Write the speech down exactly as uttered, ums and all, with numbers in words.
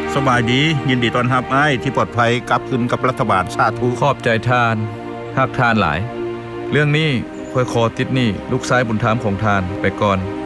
สบายดียินดีต้อนรับไอ้ที่ปลอดภัยกลับคืนกับรัฐบาลสาธุขอบใจทานหักทานหลายเรื่องนี้ค่อยขอติดหนี้ลูกชายบุญธรรมของทานไปก่อน